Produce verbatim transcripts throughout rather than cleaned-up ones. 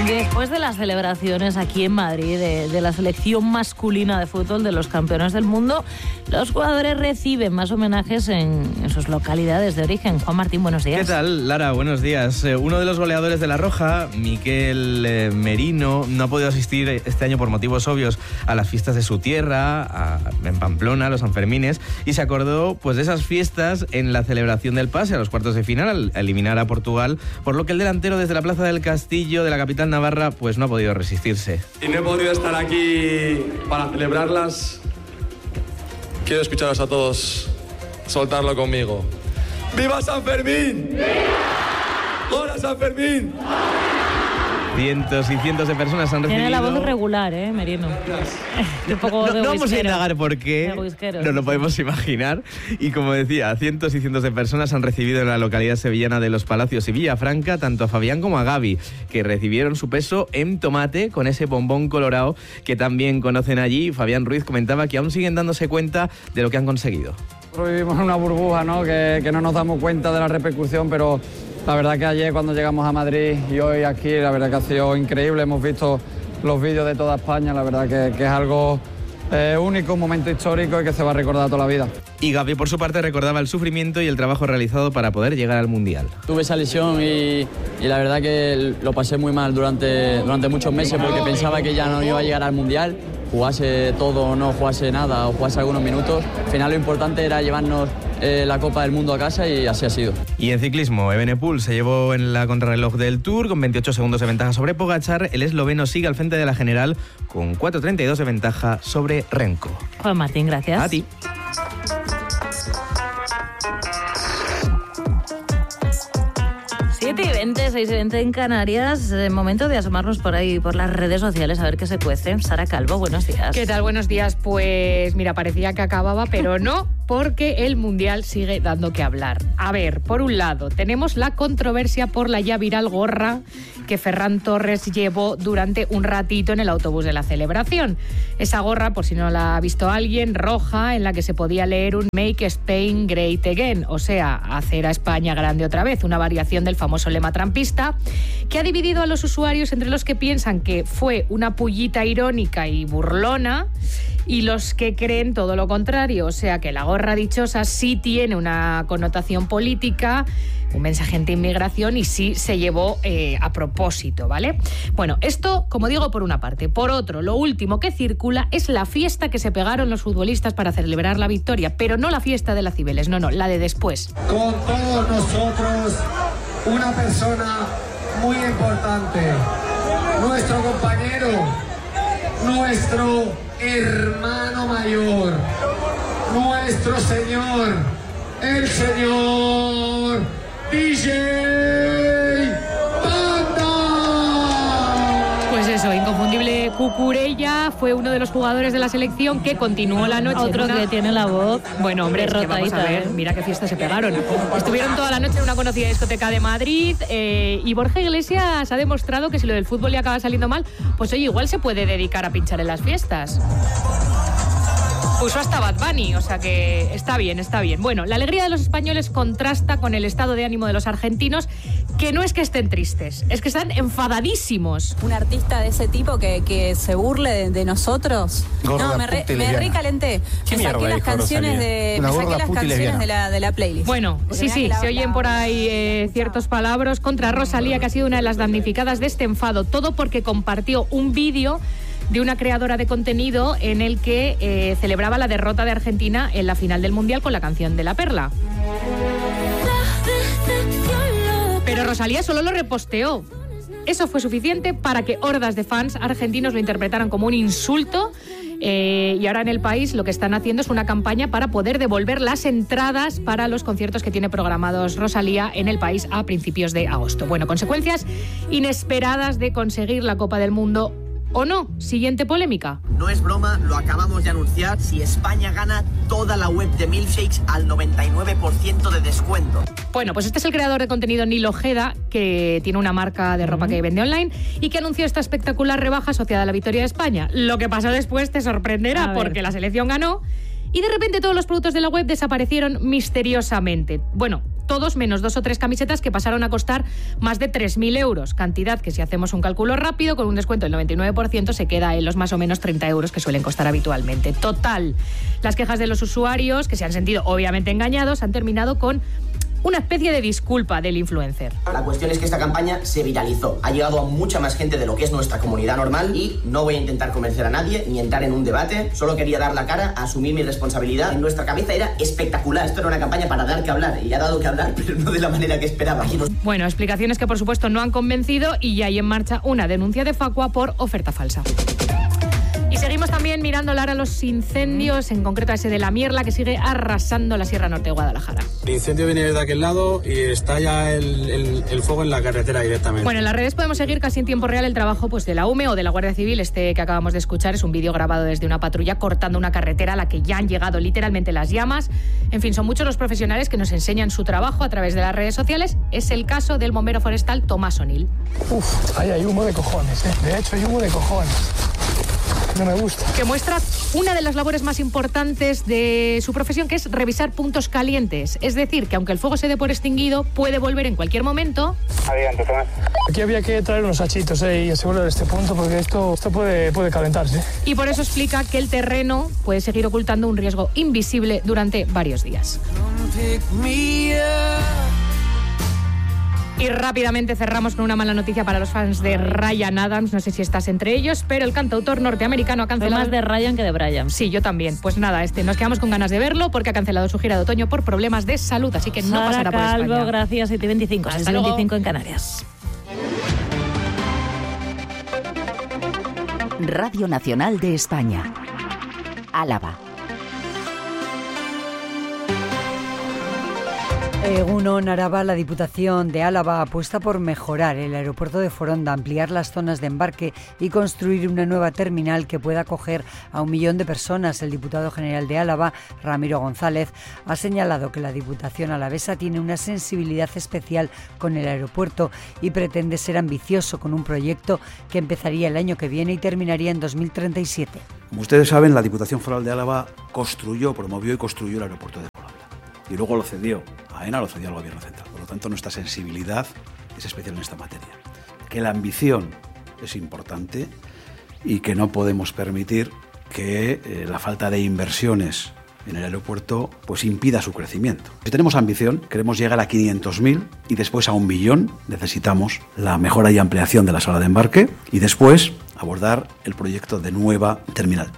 Después de las celebraciones aquí en Madrid de, de la selección masculina de fútbol de los campeones del mundo, los jugadores reciben más homenajes en, en sus localidades de origen. Juan Martín, buenos días. ¿Qué tal, Lara? Buenos días. Eh, uno de los goleadores de La Roja, Miquel eh, Merino, no ha podido asistir este año por motivos obvios a las fiestas de su tierra, a, en Pamplona, a los Sanfermines, y se acordó pues de esas fiestas en la celebración del pase a los cuartos de final al eliminar a Portugal, por lo que el delantero desde la Plaza del Castillo de la capital navarra pues no ha podido resistirse. Y no he podido estar aquí para celebrarlas. Quiero escucharos a todos soltarlo conmigo. ¡Viva San Fermín! ¡Viva! ¡Hola San Fermín! Cientos y cientos de personas han recibido... Tiene la voz regular, ¿eh, Merino? Un poco no, de no vamos a whiskero. indagar por qué, no lo podemos imaginar. Y como decía, cientos y cientos de personas han recibido en la localidad sevillana de Los Palacios y Villafranca tanto a Fabián como a Gaby, que recibieron su peso en tomate con ese bombón colorado que también conocen allí. Fabián Ruiz comentaba que aún siguen dándose cuenta de lo que han conseguido. Vivimos en una burbuja, ¿no? Que, que no nos damos cuenta de la repercusión, pero la verdad que ayer cuando llegamos a Madrid y hoy aquí, la verdad que ha sido increíble. Hemos visto los vídeos de toda España, la verdad que, que es algo eh, único, un momento histórico y que se va a recordar toda la vida. Y Gaby, por su parte, recordaba el sufrimiento y el trabajo realizado para poder llegar al Mundial. Tuve esa lesión y, y la verdad que lo pasé muy mal durante, durante muchos meses porque pensaba que ya no iba a llegar al Mundial, jugase todo o no jugase nada o jugase algunos minutos. Al final lo importante era llevarnos eh, la Copa del Mundo a casa y así ha sido. Y en ciclismo, Evenepoel se llevó en la contrarreloj del Tour con veintiocho segundos de ventaja sobre Pogačar. El esloveno sigue al frente de la general con cuatro treinta y dos de ventaja sobre Renko. Juan Martín, gracias. A ti. siete y veinte, seis y veinte en Canarias. Eh, momento de asomarnos por ahí, por las redes sociales, a ver qué se cuece. Sara Calvo, buenos días. ¿Qué tal? Buenos días. Pues mira, parecía que acababa, pero no, porque el Mundial sigue dando que hablar. A ver, por un lado, tenemos la controversia por la ya viral gorra que Ferran Torres llevó durante un ratito en el autobús de la celebración. Esa gorra, por si no la ha visto alguien, roja, en la que se podía leer un Make Spain Great Again, o sea, hacer a España grande otra vez, una variación del famoso lema trampista, que ha dividido a los usuarios entre los que piensan que fue una pullita irónica y burlona y los que creen todo lo contrario, o sea que la gorra dichosa sí tiene una connotación política, un mensaje anti-inmigración y sí se llevó eh, a propósito, ¿vale? Bueno, esto, como digo, por una parte. Por otro, lo último que circula es la fiesta que se pegaron los futbolistas para celebrar la victoria, pero no la fiesta de la Cibeles, no, no, la de después. Con todos nosotros, una persona muy importante, nuestro compañero, nuestro hermano mayor, nuestro señor, el señor D J Banda. Pues eso, inconfundible Cucurella fue uno de los jugadores de la selección que continuó la noche. Otro una... que tiene la voz. Bueno, hombre, es que vamos a ver, mira qué fiesta se pegaron. Estuvieron toda la noche en una conocida discoteca de Madrid eh, y Borja Iglesias ha demostrado que si lo del fútbol le acaba saliendo mal, pues oye, igual se puede dedicar a pinchar en las fiestas. Puso hasta Bad Bunny, o sea que está bien, está bien. Bueno, la alegría de los españoles contrasta con el estado de ánimo de los argentinos, que no es que estén tristes, es que están enfadadísimos. Un artista de ese tipo que, que se burle de, de nosotros. Gorda no, me, re, me recalenté. Me saqué las canciones, de, me saqué las canciones de, la, de la playlist. Bueno, Porque sí, sí, se oyen por ahí eh, ciertos palabras contra Rosalía, que ha sido una de las damnificadas de este enfado. Todo porque compartió un vídeo de una creadora de contenido en el que eh, celebraba la derrota de Argentina en la final del Mundial con la canción de La Perla. Pero Rosalía solo lo reposteó. Eso fue suficiente para que hordas de fans argentinos lo interpretaran como un insulto eh, y ahora en el país lo que están haciendo es una campaña para poder devolver las entradas para los conciertos que tiene programados Rosalía en el país a principios de agosto. Bueno, consecuencias inesperadas de conseguir la Copa del Mundo ¿o no? Siguiente polémica. No es broma, lo acabamos de anunciar. Si España gana, toda la web de Milkshakes al noventa y nueve por ciento de descuento. Bueno, pues este es el creador de contenido Nil Ojeda, que tiene una marca de ropa que vende online y que anunció esta espectacular rebaja asociada a la victoria de España. Lo que pasó después te sorprenderá porque la selección ganó y de repente todos los productos de la web desaparecieron misteriosamente. Bueno, todos menos dos o tres camisetas que pasaron a costar más de tres mil euros, cantidad que si hacemos un cálculo rápido con un descuento del noventa y nueve por ciento se queda en los más o menos treinta euros que suelen costar habitualmente. Total, las quejas de los usuarios, que se han sentido obviamente engañados, han terminado con una especie de disculpa del influencer. La cuestión es que esta campaña se viralizó, ha llegado a mucha más gente de lo que es nuestra comunidad normal y no voy a intentar convencer a nadie ni entrar en un debate, solo quería dar la cara, asumir mi responsabilidad. En nuestra cabeza era espectacular, esto era una campaña para dar que hablar y ha dado que hablar, pero no de la manera que esperaba. Bueno, explicaciones que por supuesto no han convencido y ya hay en marcha una denuncia de Facua por oferta falsa. Y seguimos también mirando, Lara, los incendios, en concreto ese de la Mierla, que sigue arrasando la Sierra Norte de Guadalajara. El incendio viene desde aquel lado y está ya el, el, el fuego en la carretera directamente. Bueno, en las redes podemos seguir casi en tiempo real el trabajo pues, de la U M E o de la Guardia Civil. Este que acabamos de escuchar es un vídeo grabado desde una patrulla cortando una carretera a la que ya han llegado literalmente las llamas. En fin, son muchos los profesionales que nos enseñan su trabajo a través de las redes sociales. Es el caso del bombero forestal Tomás O'Neill. Uf, ahí hay humo de cojones, ¿eh? De hecho hay humo de cojones. No me gusta. Que muestra una de las labores más importantes de su profesión, que es revisar puntos calientes. Es decir, que aunque el fuego se dé por extinguido, puede volver en cualquier momento. Adelante, Tomás. Aquí había que traer unos hachitos eh, y asegurar este punto, porque esto, esto puede, puede calentarse. Y por eso explica que el terreno puede seguir ocultando un riesgo invisible durante varios días. Y rápidamente cerramos con una mala noticia para los fans de Ryan Adams. No sé si estás entre ellos, pero el cantautor norteamericano ha cancelado... Soy más de Ryan que de Brian. Sí, yo también. Pues nada, este, nos quedamos con ganas de verlo porque ha cancelado su gira de otoño por problemas de salud, así que no Sara pasará por Calvo, España. Gracias, siete y veinticinco. Hasta seis y veinticinco en Canarias. Radio Nacional de España. Álava. Egunon, Araba, la Diputación de Álava apuesta por mejorar el aeropuerto de Foronda, ampliar las zonas de embarque y construir una nueva terminal que pueda acoger a un millón de personas. El diputado general de Álava, Ramiro González, ha señalado que la Diputación alavesa tiene una sensibilidad especial con el aeropuerto y pretende ser ambicioso con un proyecto que empezaría el año que viene y terminaría en dos mil treinta y siete. Como ustedes saben, la Diputación Foral de Álava construyó, promovió y construyó el aeropuerto de Foronda. Y luego lo cedió. AENA lo cedió al Gobierno Central. Por lo tanto, nuestra sensibilidad es especial en esta materia. Que la ambición es importante y que no podemos permitir que eh, la falta de inversiones en el aeropuerto pues impida su crecimiento. Si tenemos ambición, queremos llegar a quinientos mil y después a un millón, necesitamos la mejora y ampliación de la sala de embarque y después abordar el proyecto de nueva terminal.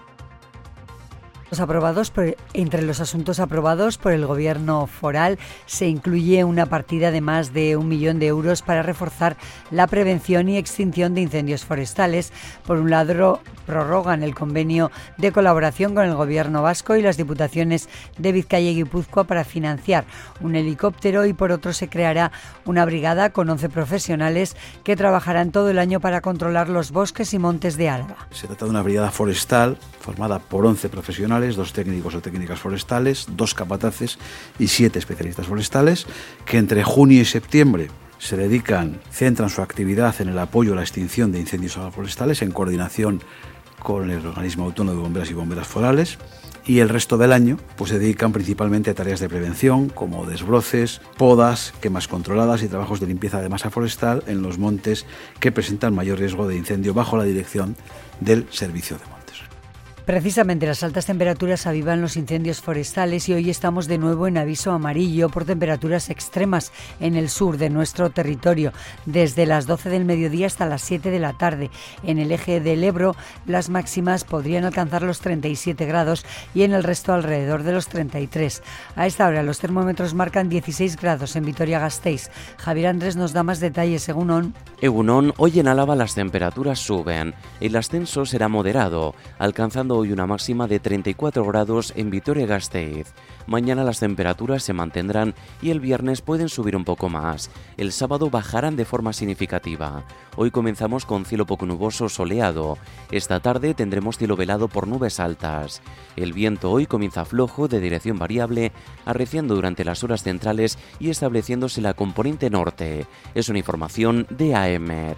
Los aprobados por, entre los asuntos aprobados por el Gobierno foral se incluye una partida de más de un millón de euros para reforzar la prevención y extinción de incendios forestales. Por un lado, prorrogan el convenio de colaboración con el Gobierno vasco y las diputaciones de Vizcaya y Guipúzcoa para financiar un helicóptero y por otro se creará una brigada con once profesionales que trabajarán todo el año para controlar los bosques y montes de Álava. Se trata de una brigada forestal formada por once profesionales, dos técnicos o técnicas forestales, dos capataces y siete especialistas forestales, que entre junio y septiembre se dedican, centran su actividad en el apoyo a la extinción de incendios forestales en coordinación con el organismo autónomo de bomberas y bomberas forales, y el resto del año pues se dedican principalmente a tareas de prevención como desbroces, podas, quemas controladas y trabajos de limpieza de masa forestal en los montes que presentan mayor riesgo de incendio bajo la dirección del Servicio de Montes. Precisamente las altas temperaturas avivan los incendios forestales y hoy estamos de nuevo en aviso amarillo por temperaturas extremas en el sur de nuestro territorio, desde las doce del mediodía hasta las siete de la tarde. En el eje del Ebro las máximas podrían alcanzar los treinta y siete grados y en el resto alrededor de los treinta y tres. A esta hora los termómetros marcan dieciséis grados en Vitoria-Gasteiz. Javier Andrés nos da más detalles. Egunon. Egunon, hoy en Álava las temperaturas suben. El ascenso será moderado, alcanzando hoy una máxima de treinta y cuatro grados en Vitoria-Gasteiz. Mañana las temperaturas se mantendrán y el viernes pueden subir un poco más. El sábado bajarán de forma significativa. Hoy comenzamos con cielo poco nuboso soleado. Esta tarde tendremos cielo velado por nubes altas. El viento hoy comienza flojo de dirección variable, arreciando durante las horas centrales y estableciéndose la componente norte. Es una información de A E M E T.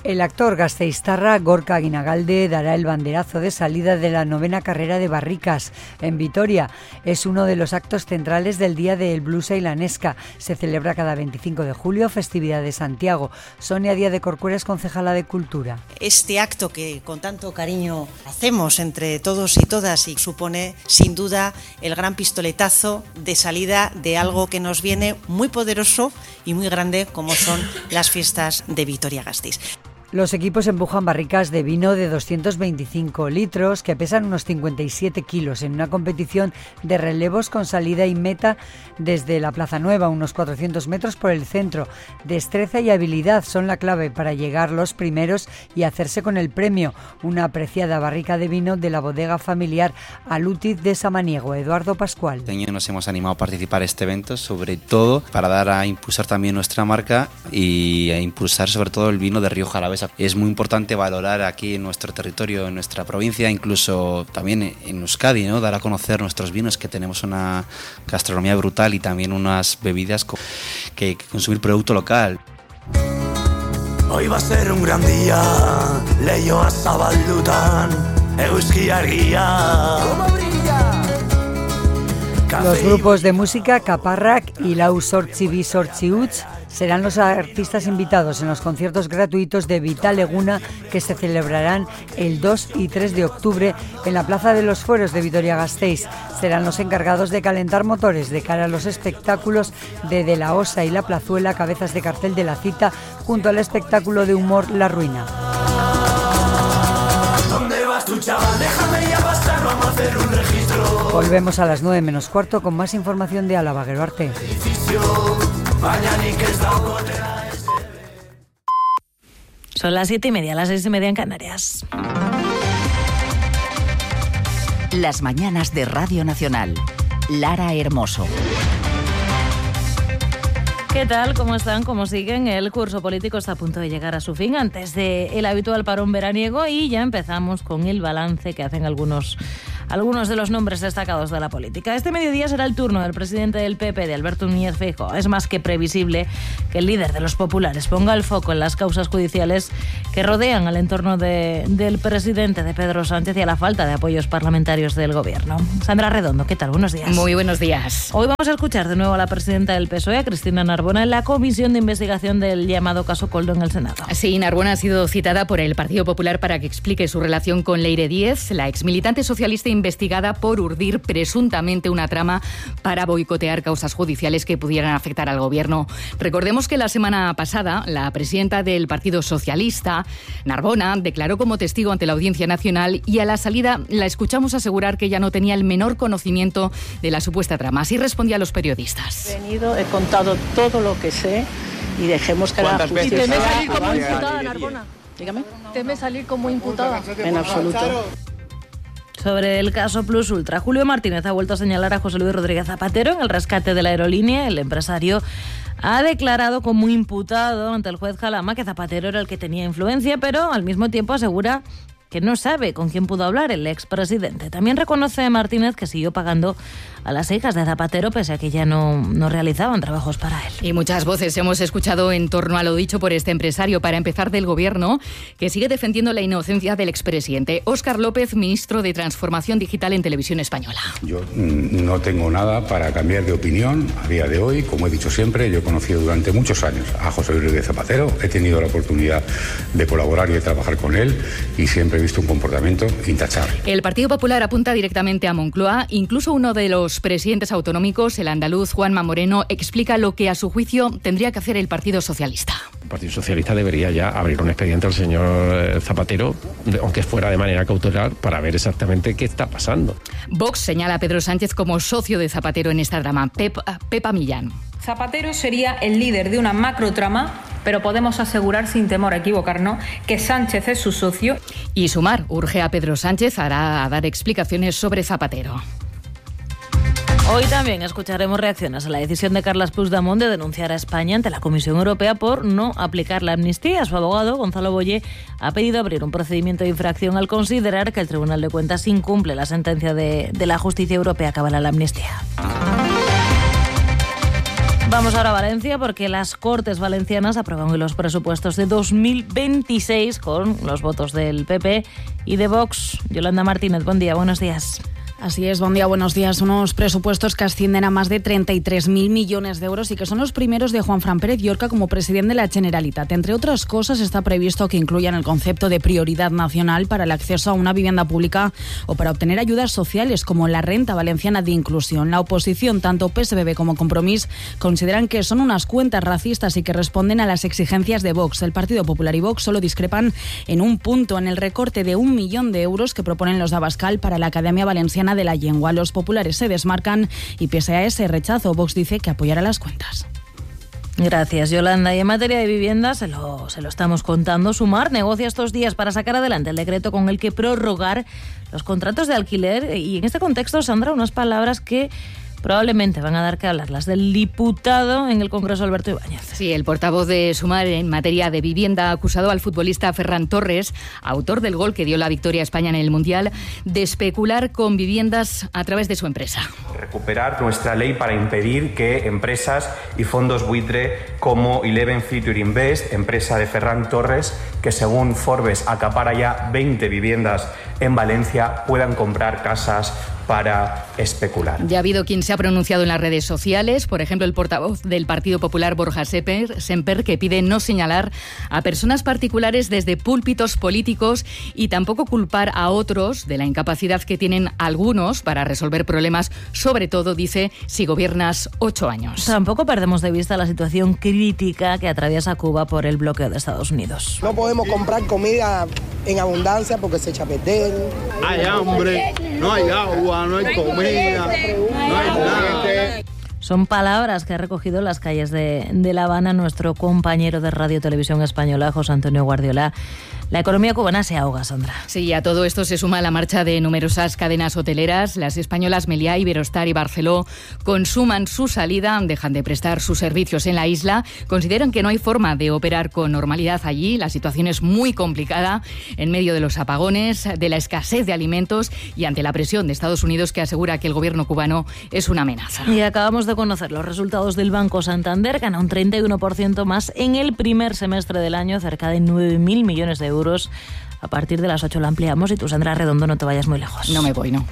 El actor gasteiztarra Gorka Guinagalde dará el banderazo de salida de la novena carrera de barricas en Vitoria. Es uno de los actos centrales del Día del Blues y la Nesca. Se celebra cada veinticinco de julio, festividad de Santiago. Sonia Díaz de Corcuera es concejala de Cultura. Este acto que con tanto cariño hacemos entre todos y todas y supone sin duda el gran pistoletazo de salida de algo que nos viene muy poderoso y muy grande como son las fiestas de Vitoria-Gasteiz. Los equipos empujan barricas de vino de doscientos veinticinco litros que pesan unos cincuenta y siete kilos en una competición de relevos con salida y meta desde la Plaza Nueva, unos cuatrocientos metros por el centro. Destreza y habilidad son la clave para llegar los primeros y hacerse con el premio. Una apreciada barrica de vino de la bodega familiar Alutiz de Samaniego. Eduardo Pascual. Este año nos hemos animado a participar en este evento, sobre todo para dar a impulsar también nuestra marca y a impulsar sobre todo el vino de Rioja Alavesa. Es muy importante valorar aquí en nuestro territorio, en nuestra provincia, incluso también en Euskadi, ¿no? Dar a conocer nuestros vinos, que tenemos una gastronomía brutal y también unas bebidas que, que consumir producto local. Hoy va a ser un gran día, leio zabaldutan, euski argia. ¿Cómo brilla? Los grupos de música Caparrak y Lau Sortzi Bi Sortzi Huts serán los artistas invitados en los conciertos gratuitos de Vital Eguna que se celebrarán el dos y tres de octubre en la Plaza de los Fueros de Vitoria-Gasteiz. Serán los encargados de calentar motores de cara a los espectáculos de De la Osa y La Plazuela, cabezas de cartel de la cita, junto al espectáculo de humor La Ruina. ¿Dónde vas tú, chaval? Déjame ya pasar, vamos a hacer un registro. Volvemos a las nueve menos cuarto con más información de Álava, Geroarte. Son las siete y media, las seis y media en Canarias. Las mañanas de Radio Nacional. Lara Hermoso. ¿Qué tal? ¿Cómo están? ¿Cómo siguen? El curso político está a punto de llegar a su fin antes del habitual parón veraniego y ya empezamos con el balance que hacen algunos, algunos de los nombres destacados de la política. Este mediodía será el turno del presidente del P P, de Alberto Núñez Feijóo. Es más que previsible que el líder de los populares ponga el foco en las causas judiciales que rodean al entorno de, del presidente, de Pedro Sánchez, y a la falta de apoyos parlamentarios del gobierno. Sandra Redondo, ¿qué tal? Buenos días. Muy buenos días. Hoy vamos a escuchar de nuevo a la presidenta del P S O E, a Cristina Narbona, en la comisión de investigación del llamado caso Koldo en el Senado. Sí, Narbona ha sido citada por el Partido Popular para que explique su relación con Leire Díez, la exmilitante socialista investigada por urdir presuntamente una trama para boicotear causas judiciales que pudieran afectar al gobierno. Recordemos que la semana pasada la presidenta del Partido Socialista, Narbona, declaró como testigo ante la Audiencia Nacional y a la salida la escuchamos asegurar que ella no tenía el menor conocimiento de la supuesta trama. Así respondía a los periodistas. He venido, he contado todo lo que sé y dejemos que la justicia... ¿Y teme salir como imputada, Narbona? Dígame. ¿Teme salir como imputada? En absoluto. Sobre el caso Plus Ultra, Julio Martínez ha vuelto a señalar a José Luis Rodríguez Zapatero en el rescate de la aerolínea. El empresario ha declarado como imputado ante el juez Jalama que Zapatero era el que tenía influencia, pero al mismo tiempo asegura que no sabe con quién pudo hablar el expresidente. También reconoce Martínez que siguió pagando a las hijas de Zapatero pese a que ya no, no realizaban trabajos para él. Y muchas voces hemos escuchado en torno a lo dicho por este empresario, para empezar del gobierno, que sigue defendiendo la inocencia del expresidente. Óscar López, ministro de Transformación Digital en Televisión Española. Yo no tengo nada para cambiar de opinión a día de hoy. Como he dicho siempre, yo he conocido durante muchos años a José Luis Rodríguez Zapatero, he tenido la oportunidad de colaborar y de trabajar con él y siempre he visto un comportamiento intachable. El Partido Popular apunta directamente a Moncloa. Incluso uno de los presidentes autonómicos, el andaluz Juanma Moreno, explica lo que a su juicio tendría que hacer el Partido Socialista. El Partido Socialista debería ya abrir un expediente al señor Zapatero, aunque fuera de manera cautelar, para ver exactamente qué está pasando. Vox señala a Pedro Sánchez como socio de Zapatero en esta trama. Pep, Pepa Millán. Zapatero sería el líder de una macrotrama, pero podemos asegurar sin temor a equivocarnos que Sánchez es su socio. Y Sumar urge a Pedro Sánchez hará a dar explicaciones sobre Zapatero. Hoy también escucharemos reacciones a la decisión de Carles Puigdemont de denunciar a España ante la Comisión Europea por no aplicar la amnistía. Su abogado, Gonzalo Boye, ha pedido abrir un procedimiento de infracción al considerar que el Tribunal de Cuentas incumple la sentencia de, de la Justicia Europea que avala la amnistía. Vamos ahora a Valencia porque las Cortes Valencianas aprueban hoy los presupuestos de dos mil veintiséis con los votos del P P y de Vox. Yolanda Martínez, buen día, buenos días. Así es, buen día, buenos días. Unos presupuestos que ascienden a más de treinta y tres mil millones de euros y que son los primeros de Juanfran Pérez Llorca como presidente de la Generalitat. Entre otras cosas, está previsto que incluyan el concepto de prioridad nacional para el acceso a una vivienda pública o para obtener ayudas sociales como la renta valenciana de inclusión. La oposición, tanto P S B como Compromís, consideran que son unas cuentas racistas y que responden a las exigencias de Vox. El Partido Popular y Vox solo discrepan en un punto, en el recorte de un millón de euros que proponen los de Abascal para la Academia Valenciana de la Llengua. Los populares se desmarcan y pese a ese rechazo, Vox dice que apoyará las cuentas. Gracias, Yolanda. Y en materia de vivienda, se lo, se lo estamos contando, Sumar negocia estos días para sacar adelante el decreto con el que prorrogar los contratos de alquiler. Y en este contexto, Sandra, unas palabras que probablemente van a dar que hablar, las del diputado en el Congreso, Alberto Ibáñez. Sí, el portavoz de Sumar en materia de vivienda ha acusado al futbolista Ferran Torres, autor del gol que dio la victoria a España en el Mundial, de especular con viviendas a través de su empresa. Recuperar nuestra ley para impedir que empresas y fondos buitre como Eleven Future Invest, empresa de Ferran Torres, que según Forbes acapara ya veinte viviendas en Valencia, puedan comprar casas para especular. Ya ha habido quien se ha pronunciado en las redes sociales, por ejemplo el portavoz del Partido Popular Borja Semper, Semper, que pide no señalar a personas particulares desde púlpitos políticos y tampoco culpar a otros de la incapacidad que tienen algunos para resolver problemas, sobre todo, dice, si gobiernas ocho años. Tampoco perdemos de vista la situación crítica que atraviesa Cuba por el bloqueo de Estados Unidos. No podemos comprar comida en abundancia porque se echa a perder. Hay hambre, no hay agua, no hay comida, no hay nada. Son palabras que ha recogido en las calles de, de La Habana nuestro compañero de Radio Televisión Española, José Antonio Guardiola. La economía cubana se ahoga, Sandra. Sí, a todo esto se suma la marcha de numerosas cadenas hoteleras. Las españolas Meliá, Iberostar y Barceló consuman su salida, dejan de prestar sus servicios en la isla. Consideran que no hay forma de operar con normalidad allí. La situación es muy complicada en medio de los apagones, de la escasez de alimentos y ante la presión de Estados Unidos, que asegura que el gobierno cubano es una amenaza. Y acabamos de conocer los resultados del Banco Santander. Gana un treinta y uno por ciento más en el primer semestre del año, cerca de nueve mil millones de euros. euros. A partir de las ocho lo ampliamos y tú, Sandra Redondo, no te vayas muy lejos. No me voy, no.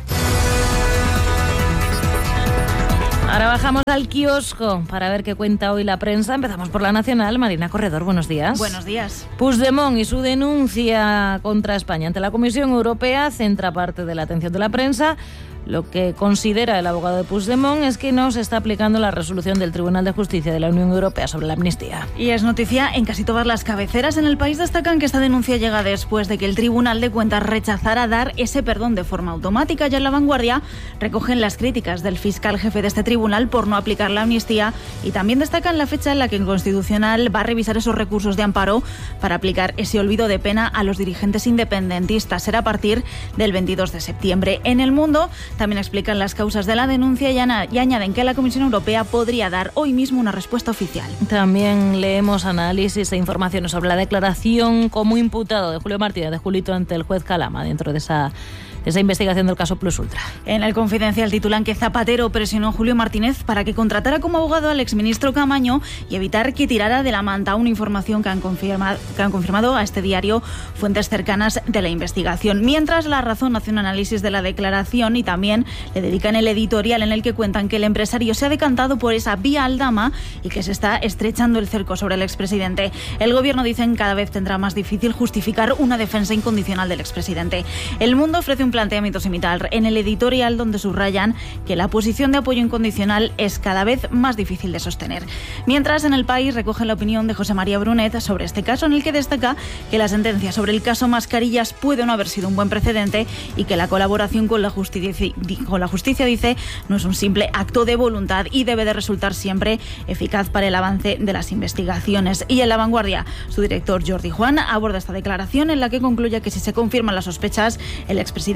Ahora bajamos al kiosco para ver qué cuenta hoy la prensa. Empezamos por La Nacional. Marina Corredor, buenos días. Buenos días. Puigdemont y su denuncia contra España ante la Comisión Europea centra parte de la atención de la prensa. Lo que considera el abogado de Puigdemont es que no se está aplicando la resolución del Tribunal de Justicia de la Unión Europea sobre la amnistía. Y es noticia en casi todas las cabeceras. En El País destacan que esta denuncia llega después de que el Tribunal de Cuentas rechazara dar ese perdón de forma automática. Ya en La Vanguardia recogen las críticas del fiscal jefe de este tribunal por no aplicar la amnistía y también destacan la fecha en la que el Constitucional va a revisar esos recursos de amparo para aplicar ese olvido de pena a los dirigentes independentistas. Será a partir del veintidós de septiembre. En El Mundo también explican las causas de la denuncia y añaden que la Comisión Europea podría dar hoy mismo una respuesta oficial. También leemos análisis e informaciones sobre la declaración como imputado de Julio Martínez de Julito ante el juez Calama dentro de esa esa investigación del caso Plus Ultra. En El Confidencial titulan que Zapatero presionó a Julio Martínez para que contratara como abogado al exministro Camaño y evitar que tirara de la manta. Una información que han confirmado, que han confirmado a este diario fuentes cercanas de la investigación. Mientras, La Razón hace un análisis de la declaración y también le dedican el editorial en el que cuentan que el empresario se ha decantado por esa vía Aldama y que se está estrechando el cerco sobre el expresidente. El gobierno, dicen, cada vez tendrá más difícil justificar una defensa incondicional del expresidente. El Mundo ofrece un planteamiento similar en el editorial, donde subrayan que la posición de apoyo incondicional es cada vez más difícil de sostener. Mientras, en El País recogen la opinión de José María Brunet sobre este caso, en el que destaca que la sentencia sobre el caso Mascarillas puede no haber sido un buen precedente y que la colaboración con la justicia, con la justicia, dice, no es un simple acto de voluntad y debe de resultar siempre eficaz para el avance de las investigaciones. Y en La Vanguardia, su director Jordi Juan aborda esta declaración en la que concluye que si se confirman las sospechas, el expresidente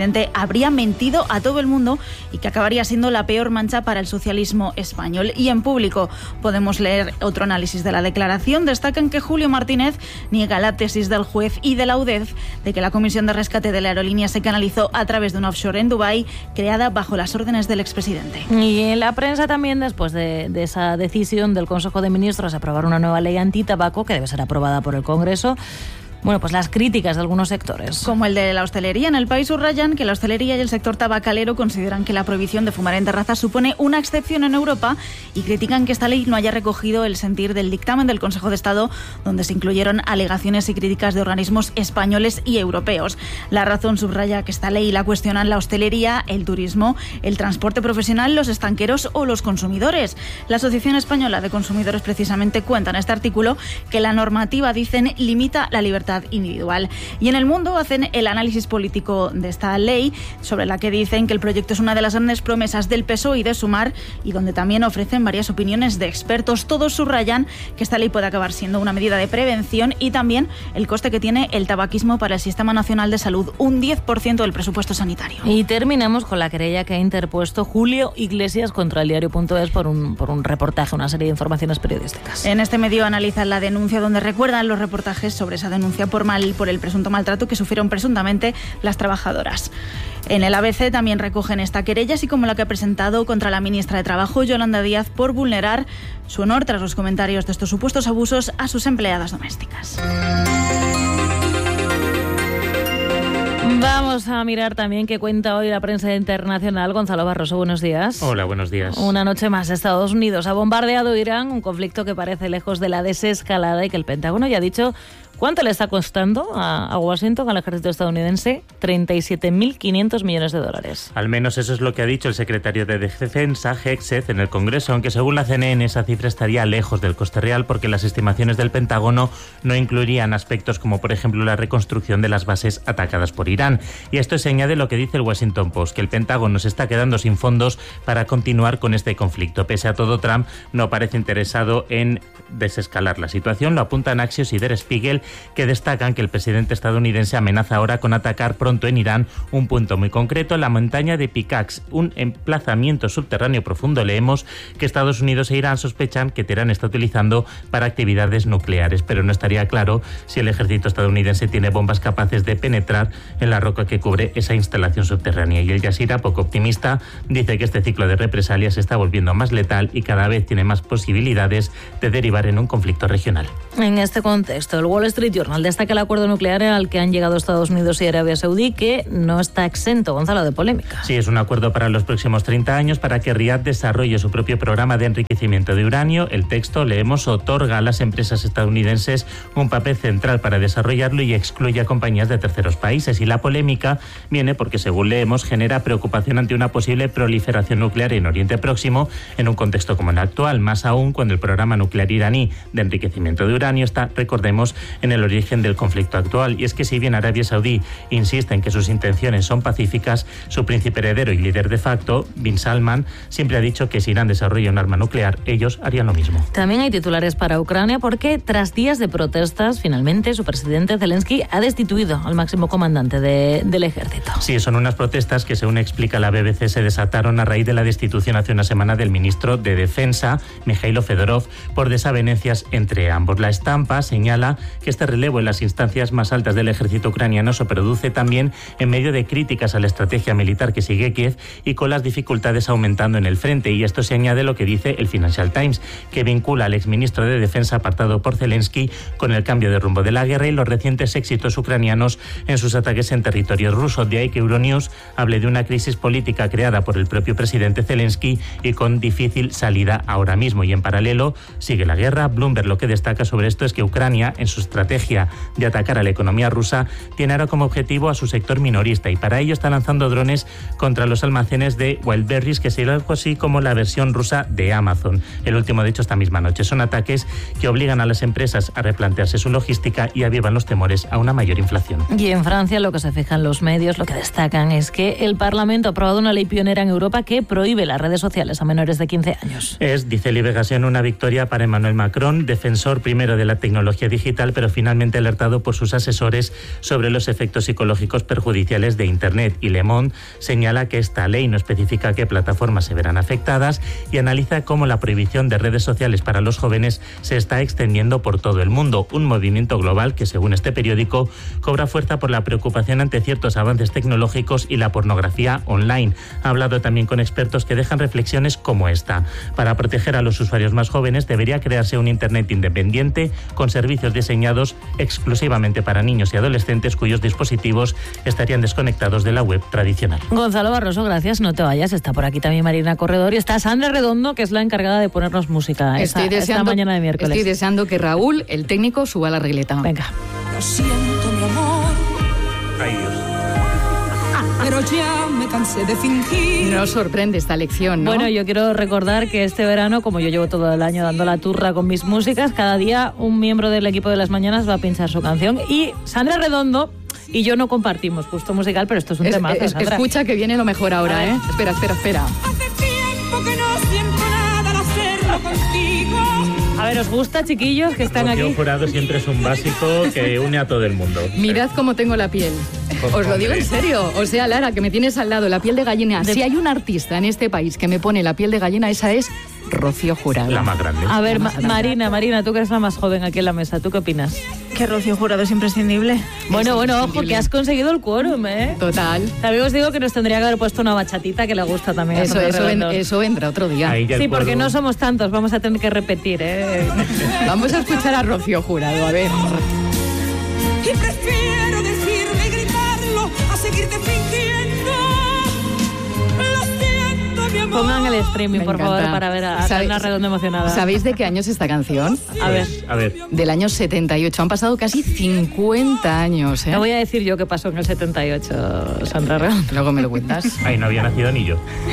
presidente habría mentido a todo el mundo y que acabaría siendo la peor mancha para el socialismo español. Y en Público podemos leer otro análisis de la declaración. Destacan que Julio Martínez niega la tesis del juez y de la U D E F de que la comisión de rescate de la aerolínea se canalizó a través de un offshore en Dubái creada bajo las órdenes del expresidente. Y en la prensa también, después de, de esa decisión del Consejo de Ministros de aprobar una nueva ley antitabaco que debe ser aprobada por el Congreso, bueno, pues las críticas de algunos sectores. Como el de la hostelería. En el país subrayan que la hostelería y el sector tabacalero consideran que la prohibición de fumar en terrazas supone una excepción en Europa y critican que esta ley no haya recogido el sentir del dictamen del Consejo de Estado, donde se incluyeron alegaciones y críticas de organismos españoles y europeos. La Razón subraya que esta ley la cuestionan la hostelería, el turismo, el transporte profesional, los estanqueros o los consumidores. La Asociación Española de Consumidores precisamente cuenta en este artículo que la normativa, dicen, limita la libertad individual. Y en El Mundo hacen el análisis político de esta ley, sobre la que dicen que el proyecto es una de las grandes promesas del P S O E y de Sumar, y donde también ofrecen varias opiniones de expertos. Todos subrayan que esta ley puede acabar siendo una medida de prevención y también el coste que tiene el tabaquismo para el Sistema Nacional de Salud, un diez por ciento del presupuesto sanitario. Y terminamos con la querella que ha interpuesto Julio Iglesias contra el diario punto es por un, por un reportaje, una serie de informaciones periodísticas. En este medio analizan la denuncia, donde recuerdan los reportajes sobre esa denuncia por mal por el presunto maltrato que sufrieron presuntamente las trabajadoras. En el A B C también recogen esta querella, así como la que ha presentado contra la ministra de Trabajo, Yolanda Díaz, por vulnerar su honor tras los comentarios de estos supuestos abusos a sus empleadas domésticas. Vamos a mirar también qué cuenta hoy la prensa internacional. Gonzalo Barroso, buenos días. Hola, buenos días. Una noche más, Estados Unidos ha bombardeado Irán, un conflicto que parece lejos de la desescalada y que el Pentágono ya ha dicho cuánto le está costando a, a Washington, al ejército estadounidense, treinta y siete mil quinientos millones de dólares. Al menos eso es lo que ha dicho el secretario de Defensa, Hegseth, en el Congreso, aunque según la C N N esa cifra estaría lejos del coste real porque las estimaciones del Pentágono no incluirían aspectos como, por ejemplo, la reconstrucción de las bases atacadas por Irán. Y a esto se añade lo que dice el Washington Post, que el Pentágono se está quedando sin fondos para continuar con este conflicto. Pese a todo, Trump no parece interesado en desescalar la situación. Lo apuntan Axios y Der Spiegel, que destacan que el presidente estadounidense amenaza ahora con atacar pronto en Irán un punto muy concreto, la montaña de Picach, un emplazamiento subterráneo profundo. Leemos que Estados Unidos e Irán sospechan que Teherán está utilizando para actividades nucleares, pero no estaría claro si el ejército estadounidense tiene bombas capaces de penetrar en la roca que cubre esa instalación subterránea. Y el Jazeera, poco optimista, dice que este ciclo de represalias se está volviendo más letal y cada vez tiene más posibilidades de derivar en un conflicto regional. En este contexto, el Wall Street Journal destaca el acuerdo nuclear al que han llegado Estados Unidos y Arabia Saudí, que no está exento, Gonzalo, de polémica. Sí, es un acuerdo para los próximos treinta años para que Riad desarrolle su propio programa de enriquecimiento de uranio. El texto, leemos, otorga a las empresas estadounidenses un papel central para desarrollarlo y excluye a compañías de terceros países. Y la polémica viene porque, según leemos, genera preocupación ante una posible proliferación nuclear en Oriente Próximo en un contexto como el actual, más aún cuando el programa nuclear iraní de enriquecimiento de uranio está, recordemos, en el origen del conflicto actual. Y es que si bien Arabia Saudí insiste en que sus intenciones son pacíficas, su príncipe heredero y líder de facto, Bin Salman, siempre ha dicho que si Irán desarrolla un arma nuclear, ellos harían lo mismo. También hay titulares para Ucrania porque tras días de protestas, finalmente su presidente Zelensky ha destituido al máximo comandante de, del ejército. Sí, son unas protestas que, según explica la B B C, se desataron a raíz de la destitución hace una semana del ministro de Defensa, Mikhailo Fedorov, por desavenencias entre ambos. La estampa señala que este relevo en las instancias más altas del ejército ucraniano se produce también en medio de críticas a la estrategia militar que sigue Kiev y con las dificultades aumentando en el frente. Y esto se añade lo que dice el Financial Times, que vincula al exministro de Defensa apartado por Zelensky con el cambio de rumbo de la guerra y los recientes éxitos ucranianos en sus ataques en territorio ruso. De ahí que Euronews hable de una crisis política creada por el propio presidente Zelensky y con difícil salida ahora mismo. Y en paralelo sigue la guerra. Bloomberg lo que destaca sobre esto es que Ucrania, en su estrategia de atacar a la economía rusa, tiene ahora como objetivo a su sector minorista y para ello está lanzando drones contra los almacenes de Wildberries, que sería algo así como la versión rusa de Amazon. El último, de hecho, esta misma noche. Son ataques que obligan a las empresas a replantearse su logística y avivan los temores a una mayor inflación. Y en Francia, lo que se fijan los medios, lo que destacan es que el Parlamento ha aprobado una ley pionera en Europa que prohíbe las redes sociales a menores de quince años. Es, dice Libération, una victoria para Emmanuel Macron, defensor primero de la tecnología digital, pero sido finalmente alertado por sus asesores sobre los efectos psicológicos perjudiciales de Internet, y Le Monde señala que esta ley no especifica qué plataformas se verán afectadas y analiza cómo la prohibición de redes sociales para los jóvenes se está extendiendo por todo el mundo, un movimiento global que, según este periódico, cobra fuerza por la preocupación ante ciertos avances tecnológicos y la pornografía online. Ha hablado también con expertos que dejan reflexiones como esta. Para proteger a los usuarios más jóvenes debería crearse un Internet independiente con servicios diseñados exclusivamente para niños y adolescentes cuyos dispositivos estarían desconectados de la web tradicional. Gonzalo Barroso, gracias, no te vayas. Está por aquí también Marina Corredor y está Sandra Redondo, que es la encargada de ponernos música esta, estoy deseando, esta mañana de miércoles. Estoy deseando que Raúl, el técnico, suba la regleta. Venga. Lo siento, mi amor. Ay, Dios. Pero ya me cansé de fingir. Nos sorprende esta lección, ¿no? Bueno, yo quiero recordar que este verano, como yo llevo todo el año dando la turra con mis músicas, cada día un miembro del equipo de Las Mañanas va a pinchar su canción. Y Sandra Redondo y yo no compartimos gusto musical, pero esto es un es, temazo, es, Sandra. Escucha que viene lo mejor ahora, ¿eh? Espera, espera, espera. Hace tiempo que no siento nada al hacerlo contigo. A ver, ¿os gusta, chiquillos, que están Rocío aquí? Jurado siempre es un básico que une a todo el mundo. Mirad cómo tengo la piel. Os lo digo en serio. O sea, Lara, que me tienes al lado, la piel de gallina. De... Si hay un artista en este país que me pone la piel de gallina, esa es Rocío Jurado. La más grande. A ver, Ma Marina, Marina, tú que eres la más joven aquí en la mesa, ¿tú qué opinas? Que Rocío Jurado es imprescindible. Bueno, bueno, ojo, que has conseguido el quórum, ¿eh? Total. También os digo que nos tendría que haber puesto una bachatita que le gusta también. Eso, eso, ven, eso vendrá otro día. Sí, porque no somos tantos, vamos a tener que repetir, ¿eh? Vamos a escuchar a Rocío Jurado, a ver. Y prefiero decirlo y gritarlo a seguirte fingiendo. Lo siento, mi amor. Pongan el streaming, Me por encanta. favor, para ver a Sandra Redondo emocionada. ¿Sabéis de qué año es esta canción? A ver. A ver. Del año setenta y ocho. Han pasado casi cincuenta años, ¿eh? No voy a decir yo qué pasó en el setenta y ocho, Sandra Redondo. Luego me lo cuentas. Ahí no había nacido ni yo.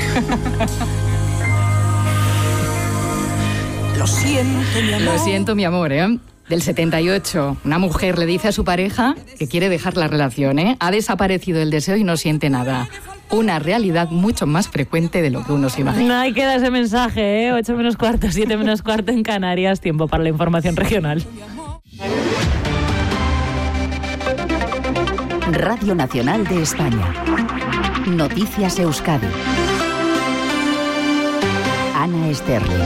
Lo siento, mi amor. Lo siento, mi amor, ¿eh? Del setenta y ocho, una mujer le dice a su pareja que quiere dejar la relación, ¿eh? Ha desaparecido el deseo y no siente nada. Una realidad mucho más frecuente de lo que uno se imagina. Ahí queda ese mensaje, ¿eh? ocho menos cuarto, siete menos cuarto en Canarias. Tiempo para la información regional. Radio Nacional de España. Noticias Euskadi. Ana Esterling.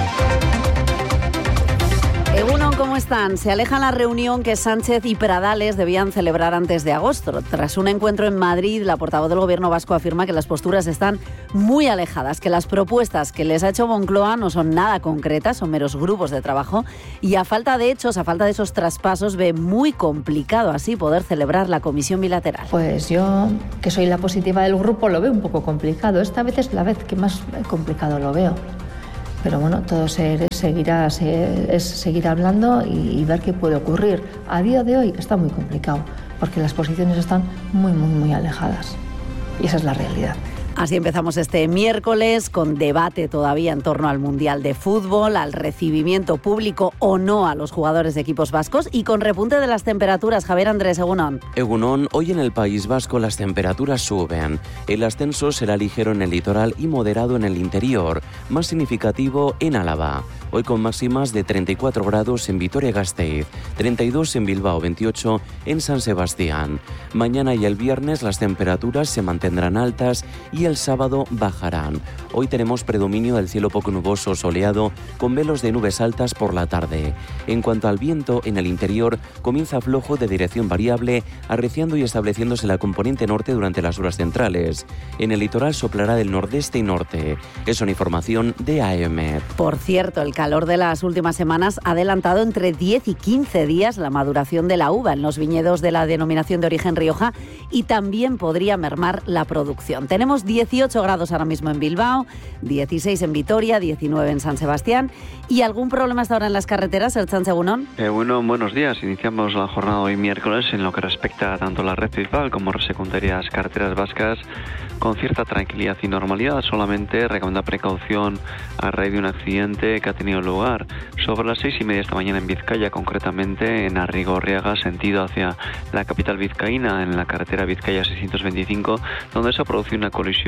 Egunon, ¿cómo están? Se aleja la reunión que Sánchez y Pradales debían celebrar antes de agosto. Tras un encuentro en Madrid, la portavoz del Gobierno vasco afirma que las posturas están muy alejadas, que las propuestas que les ha hecho Moncloa no son nada concretas, son meros grupos de trabajo y a falta de hechos, a falta de esos traspasos, ve muy complicado así poder celebrar la comisión bilateral. Pues yo, que soy la positiva del grupo, lo veo un poco complicado. Esta vez es la vez que más complicado lo veo. Pero bueno, todo se, seguirá, se, es seguir hablando y, y ver qué puede ocurrir. A día de hoy está muy complicado, porque las posiciones están muy, muy, muy alejadas. Y esa es la realidad. Así empezamos este miércoles con debate todavía en torno al Mundial de Fútbol, al recibimiento público o no a los jugadores de equipos vascos y con repunte de las temperaturas. Javier Andrés, Egunon. Egunon, hoy en el País Vasco las temperaturas suben. El ascenso será ligero en el litoral y moderado en el interior, más significativo en Álava. Hoy con máximas de treinta y cuatro grados en Vitoria-Gasteiz, treinta y dos en Bilbao, veintiocho en San Sebastián. Mañana y el viernes las temperaturas se mantendrán altas y el sábado bajarán. Hoy tenemos predominio del cielo poco nuboso soleado con velos de nubes altas por la tarde. En cuanto al viento, en el interior comienza flojo de dirección variable, arreciando y estableciéndose la componente norte durante las horas centrales. En el litoral soplará del nordeste y norte. Es una información de A M. Por cierto, el calor de las últimas semanas ha adelantado entre diez y quince días la maduración de la uva en los viñedos de la denominación de origen Rioja y también podría mermar la producción. Tenemos dieciocho grados ahora mismo en Bilbao, dieciséis en Vitoria, diecinueve en San Sebastián. ¿Y algún problema hasta ahora en las carreteras, Ertxan Egunon? Eh, bueno, buenos días. Iniciamos la jornada hoy miércoles en lo que respecta a tanto la red principal como secundarias carreteras vascas con cierta tranquilidad y normalidad. Solamente recomendar precaución a raíz de un accidente que ha tenido lugar sobre las seis y media esta mañana en Vizcaya, concretamente en Arrigorriaga, sentido hacia la capital vizcaína, en la carretera Vizcaya seiscientos veinticinco, donde se ha producido una colisión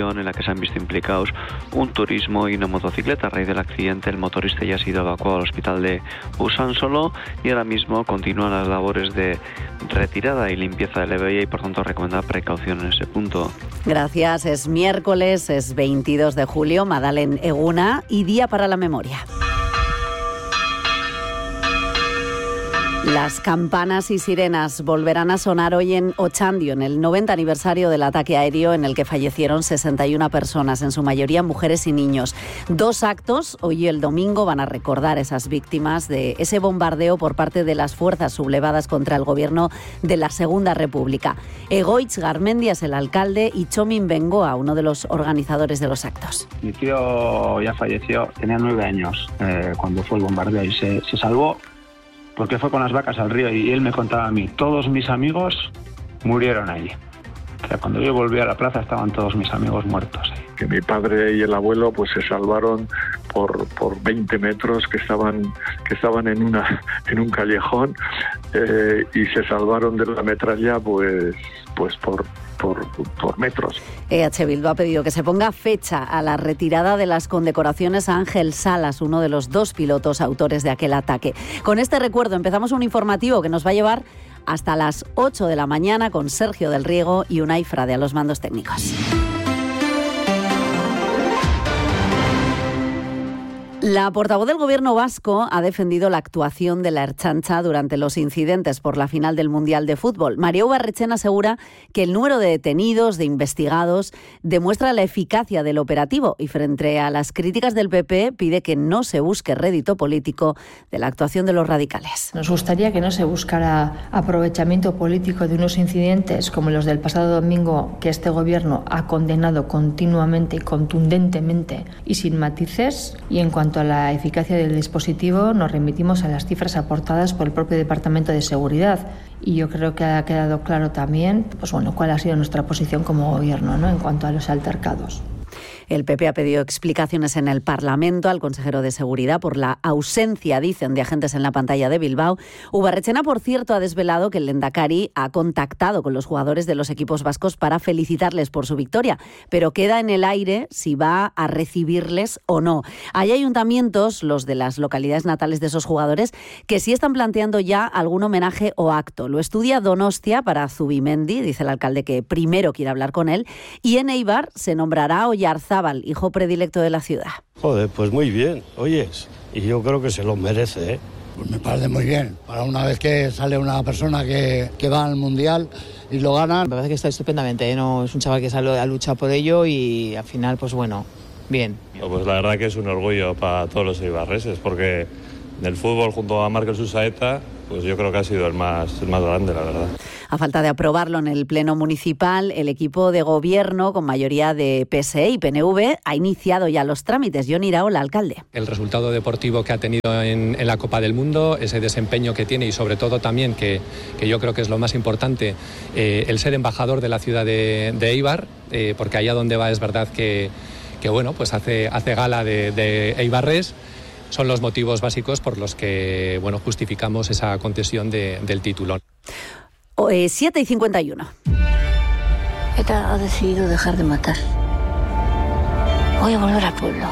persecución en la que se han visto implicados un turismo y una motocicleta. A raíz del accidente, el motorista ya ha sido evacuado al hospital de Usánsolo y ahora mismo continúan las labores de retirada y limpieza de la vía y por tanto recomendar precaución en ese punto. Gracias. Es miércoles, es veintidós de julio, Madalen Eguna y Día para la Memoria. Las campanas y sirenas volverán a sonar hoy en Ochandio, en el noventa aniversario del ataque aéreo en el que fallecieron sesenta y una personas, en su mayoría mujeres y niños. Dos actos, hoy y el domingo, van a recordar esas víctimas de ese bombardeo por parte de las fuerzas sublevadas contra el gobierno de la Segunda República. Egoitz Garmendia es el alcalde y Txomin Bengoa, uno de los organizadores de los actos. Mi tío ya falleció, tenía nueve años eh, cuando fue el bombardeo y se, se salvó porque fue con las vacas al río y él me contaba a mí, todos mis amigos murieron allí. O sea, cuando yo volví a la plaza estaban todos mis amigos muertos. Que mi padre y el abuelo pues se salvaron por, por veinte metros que estaban, que estaban en, una, en un callejón eh, y se salvaron de la metralla pues, pues por... Por, por metros. E H Bildu ha pedido que se ponga fecha a la retirada de las condecoraciones a Ángel Salas, uno de los dos pilotos autores de aquel ataque. Con este recuerdo empezamos un informativo que nos va a llevar hasta las ocho de la mañana con Sergio del Riego y Unai Frade a los mandos técnicos. La portavoz del Gobierno vasco ha defendido la actuación de la Ertzaintza durante los incidentes por la final del Mundial de Fútbol. María Ubarretxena asegura que el número de detenidos, de investigados, demuestra la eficacia del operativo y frente a las críticas del P P pide que no se busque rédito político de la actuación de los radicales. Nos gustaría que no se buscara aprovechamiento político de unos incidentes como los del pasado domingo que este Gobierno ha condenado continuamente y contundentemente y sin matices, y en cuanto a la eficacia del dispositivo, nos remitimos a las cifras aportadas por el propio Departamento de Seguridad. Y yo creo que ha quedado claro también, pues bueno, cuál ha sido nuestra posición como Gobierno, ¿no?, en cuanto a los altercados. El P P ha pedido explicaciones en el Parlamento al consejero de Seguridad por la ausencia, dicen, de agentes en la pantalla de Bilbao. Ubarretxena, por cierto, ha desvelado que el Lehendakari ha contactado con los jugadores de los equipos vascos para felicitarles por su victoria, pero queda en el aire si va a recibirles o no. Hay ayuntamientos, los de las localidades natales de esos jugadores, que sí están planteando ya algún homenaje o acto. Lo estudia Donostia para Zubimendi, dice el alcalde que primero quiere hablar con él, y en Eibar se nombrará a Oyarzábal, hijo predilecto de la ciudad. Joder, pues muy bien, oyes, y yo creo que se lo merece, ¿eh? Pues me parece muy bien, para una vez que sale una persona que, que va al Mundial y lo gana. Me parece que está estupendamente, ¿eh? No, es un chaval que sale, ha luchado por ello y al final, pues bueno, bien. Pues la verdad que es un orgullo para todos los eibarreses, porque del fútbol junto a Markel Susaeta, pues yo creo que ha sido el más, el más grande, la verdad. A falta de aprobarlo en el Pleno Municipal, el equipo de gobierno, con mayoría de P S E y P N V, ha iniciado ya los trámites. Jon Iraola, alcalde. El resultado deportivo que ha tenido en, en la Copa del Mundo, ese desempeño que tiene y sobre todo también, que, que yo creo que es lo más importante, eh, el ser embajador de la ciudad de, de Eibar, eh, porque allá donde va es verdad que, que bueno, pues hace, hace gala de, de eibarres. Son los motivos básicos por los que, bueno, justificamos esa concesión de, del título. siete y cincuenta y uno. ETA ha decidido dejar de matar. Voy a volver al pueblo.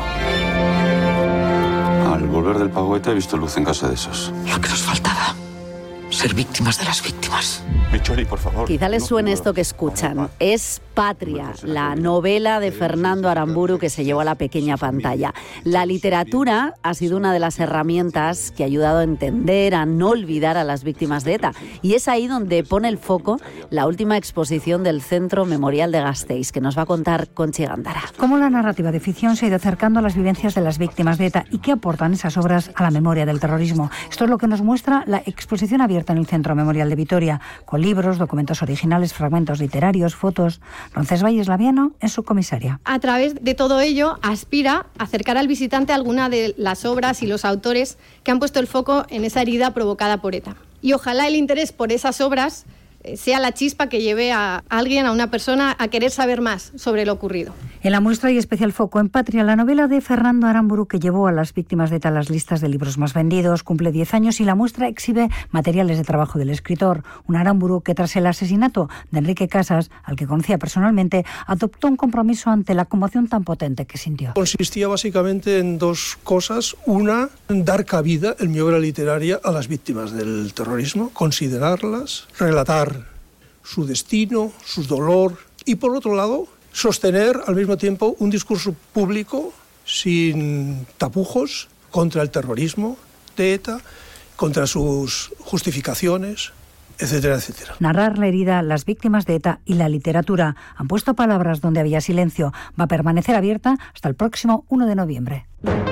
Al volver del pago ETA he visto luz en casa de esos. Lo que nos faltaba. Ser víctimas de las víctimas. Micholi, por favor. Quizá les suene esto que escuchan. Es Patria, la novela de Fernando Aramburu que se llevó a la pequeña pantalla. La literatura ha sido una de las herramientas que ha ayudado a entender, a no olvidar a las víctimas de ETA. Y es ahí donde pone el foco la última exposición del Centro Memorial de Gasteiz, que nos va a contar Conchi Gándara. Cómo la narrativa de ficción se ha ido acercando a las vivencias de las víctimas de ETA y qué aportan esas obras a la memoria del terrorismo. Esto es lo que nos muestra la exposición abierta en el Centro Memorial de Vitoria, con libros, documentos originales, fragmentos literarios, fotos. Roncés Valles Laviano es su comisaria. A través de todo ello, aspira a acercar al visitante alguna de las obras y los autores que han puesto el foco en esa herida provocada por ETA. Y ojalá el interés por esas obras sea la chispa que lleve a alguien, a una persona, a querer saber más sobre lo ocurrido. En la muestra hay especial foco en Patria, la novela de Fernando Aramburu que llevó a las víctimas de ETA a las listas de libros más vendidos. Cumple diez años y la muestra exhibe materiales de trabajo del escritor. Un Aramburu que tras el asesinato de Enrique Casas, al que conocía personalmente, adoptó un compromiso ante la conmoción tan potente que sintió. Consistía básicamente en dos cosas. Una, dar cabida en mi obra literaria a las víctimas del terrorismo, considerarlas, relatar su destino, su dolor y, por otro lado, sostener al mismo tiempo un discurso público sin tapujos contra el terrorismo de ETA, contra sus justificaciones, etcétera, etcétera. Narrar la herida, las víctimas de ETA y la literatura. Han puesto palabras donde había silencio. Va a permanecer abierta hasta el próximo uno de noviembre.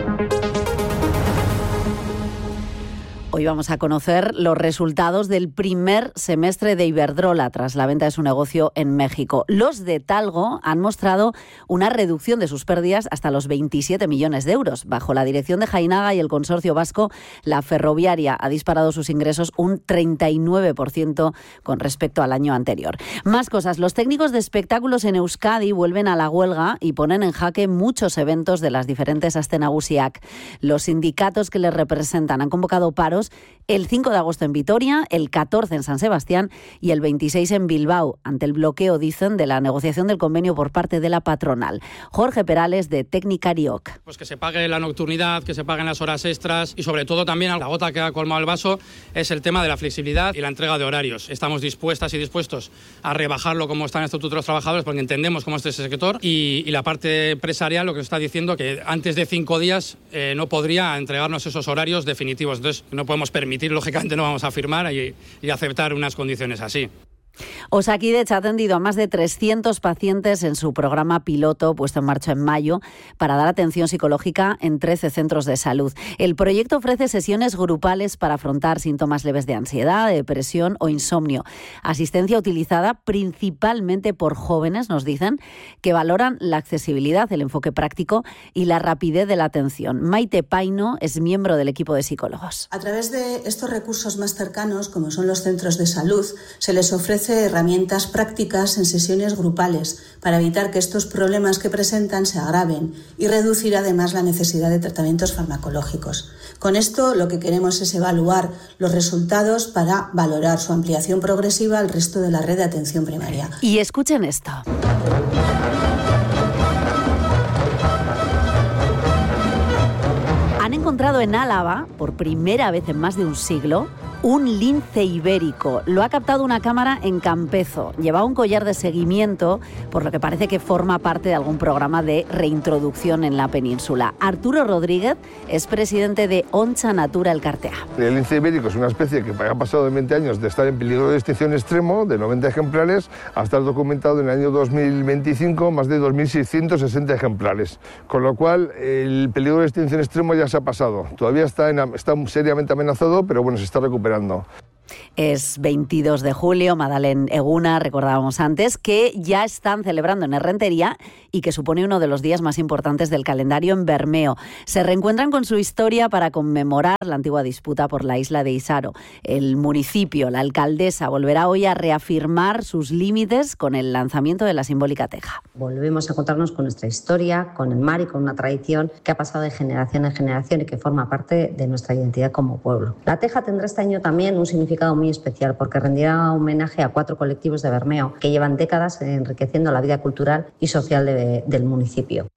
Hoy vamos a conocer los resultados del primer semestre de Iberdrola tras la venta de su negocio en México. Los de Talgo han mostrado una reducción de sus pérdidas hasta los veintisiete millones de euros. Bajo la dirección de Jainaga y el consorcio vasco, la ferroviaria ha disparado sus ingresos un treinta y nueve por ciento con respecto al año anterior. Más cosas. Los técnicos de espectáculos en Euskadi vuelven a la huelga y ponen en jaque muchos eventos de las diferentes Aste Nagusiak. Los sindicatos que les representan han convocado paros el cinco de agosto en Vitoria, el catorce en San Sebastián y el veintiséis en Bilbao, ante el bloqueo, dicen, de la negociación del convenio por parte de la patronal. Jorge Perales, de Tecnicarioc. Pues que se pague la nocturnidad, que se paguen las horas extras y sobre todo también la gota que ha colmado el vaso es el tema de la flexibilidad y la entrega de horarios. Estamos dispuestas y dispuestos a rebajarlo como está en el Estatuto de los Trabajadores porque entendemos cómo está ese sector y, y la parte empresarial lo que está diciendo que antes de cinco días eh, no podría entregarnos esos horarios definitivos. Entonces no podemos permitir, lógicamente no vamos a firmar y, y aceptar unas condiciones así. Osakidetza ha atendido a más de trescientos pacientes en su programa piloto puesto en marcha en mayo para dar atención psicológica en trece centros de salud. El proyecto ofrece sesiones grupales para afrontar síntomas leves de ansiedad, depresión o insomnio. Asistencia utilizada principalmente por jóvenes, nos dicen, que valoran la accesibilidad, el enfoque práctico y la rapidez de la atención. Maite Paino es miembro del equipo de psicólogos. A través de estos recursos más cercanos, como son los centros de salud, se les ofrece herramientas prácticas en sesiones grupales para evitar que estos problemas que presentan se agraven y reducir además la necesidad de tratamientos farmacológicos. Con esto lo que queremos es evaluar los resultados para valorar su ampliación progresiva al resto de la red de atención primaria. Y escuchen esto. Han encontrado en Álava, por primera vez en más de un siglo, un lince ibérico. Lo ha captado una cámara en Campezo. Lleva un collar de seguimiento, por lo que parece que forma parte de algún programa de reintroducción en la península. Arturo Rodríguez es presidente de Oncha Natura Elkartea. El lince ibérico es una especie que ha pasado de veinte años de estar en peligro de extinción extremo, de noventa ejemplares, a estar documentado en el año dos mil veinticinco más de dos mil seiscientos sesenta ejemplares. Con lo cual, el peligro de extinción extremo ya se ha pasado. Todavía está, en, está seriamente amenazado, pero bueno, se está recuperando. Es veintidós de julio, Madalen Eguna, recordábamos antes, que ya están celebrando en Errentería y que supone uno de los días más importantes del calendario en Bermeo. Se reencuentran con su historia para conmemorar la antigua disputa por la isla de Isaro. El municipio, la alcaldesa, volverá hoy a reafirmar sus límites con el lanzamiento de la simbólica teja. Volvemos a encontrarnos con nuestra historia, con el mar y con una tradición que ha pasado de generación en generación y que forma parte de nuestra identidad como pueblo. La teja tendrá este año también un significado muy especial porque rendirá homenaje a cuatro colectivos de Bermeo que llevan décadas enriqueciendo la vida cultural y social de, del municipio.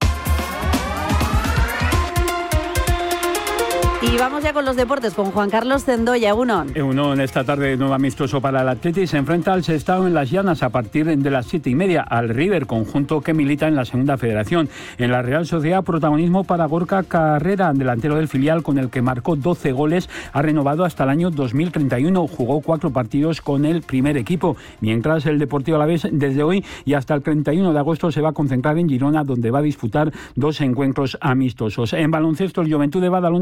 Y vamos ya con los deportes, con Juan Carlos Zendoya. Egunon. Egunon, esta tarde nuevo amistoso para el Atleti. Se enfrenta al Sestao en Las Llanas a partir de las siete y media al River, conjunto que milita en la segunda federación. En la Real Sociedad, protagonismo para Gorka Carrera, delantero del filial con el que marcó doce goles. Ha renovado hasta el año dos mil treinta y uno. Jugó cuatro partidos con el primer equipo. Mientras el Deportivo Alavés, desde hoy y hasta el treinta y uno de agosto, se va a concentrar en Girona, donde va a disputar dos encuentros amistosos. En baloncesto, el Juventud de Badalona va a ser el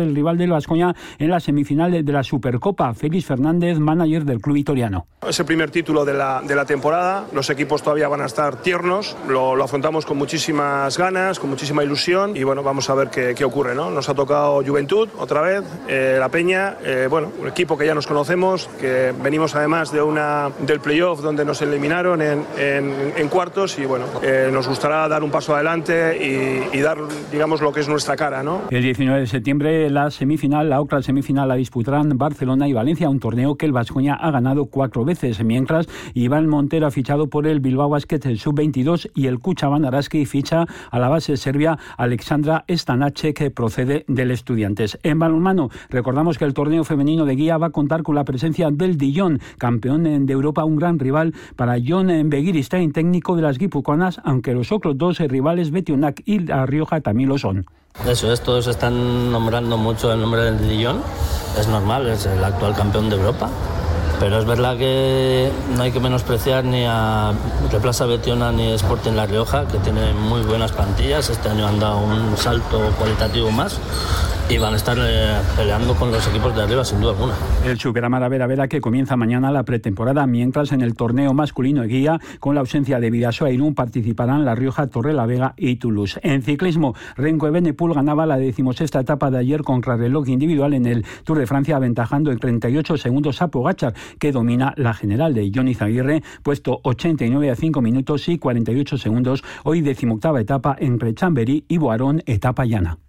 el rival del Baskonia en la semifinal de la Supercopa. Félix Fernández, manager del club vitoriano. Es el primer título de la, de la temporada, los equipos todavía van a estar tiernos, lo, lo afrontamos con muchísimas ganas, con muchísima ilusión y bueno, vamos a ver qué, qué ocurre, ¿no? Nos ha tocado Juventud otra vez, eh, La Peña, eh, bueno, un equipo que ya nos conocemos, que venimos además de una, del playoff donde nos eliminaron en, en, en cuartos y bueno, eh, nos gustará dar un paso adelante y, y dar, digamos, lo que es nuestra cara, ¿no? El diecinueve de septiembre la semifinal, la otra semifinal la disputarán Barcelona y Valencia, un torneo que el Baskonia ha ganado cuatro veces, mientras Iván Montero ha fichado por el Bilbao Basket sub veintidós y el Kuchaban Araski ficha a la base serbia Alexandra Stanache, que procede del Estudiantes. En balonmano, recordamos que el torneo femenino de Guía va a contar con la presencia del Dijon, campeón de Europa, un gran rival para Jon Begiristain, técnico de las guipuzcoanas, aunque los otros dos rivales, Betionak y La Rioja, también lo son. Eso es, todos están nombrando mucho el nombre del Dijon, es normal, es el actual campeón de Europa. Pero es verdad que no hay que menospreciar ni a Replaza Betiona ni Sporting La Rioja, que tienen muy buenas plantillas. Este año han dado un salto cualitativo más y van a estar eh, peleando con los equipos de arriba, sin duda alguna. El Superamara Vera Vera, que comienza mañana la pretemporada, mientras en el torneo masculino de Guía, con la ausencia de Bidasoa e Irún, participarán La Rioja, Torrelavega y Toulouse. En ciclismo, Renko Evenepoel ganaba la decimosexta etapa de ayer contra reloj individual en el Tour de Francia, aventajando en treinta y ocho segundos a Pogačar, que domina la general de Johnny Zaguirre, puesto ochenta y nueve a cinco minutos y cuarenta y ocho segundos, hoy decimoctava etapa entre Chamberí y Boarón, etapa llana.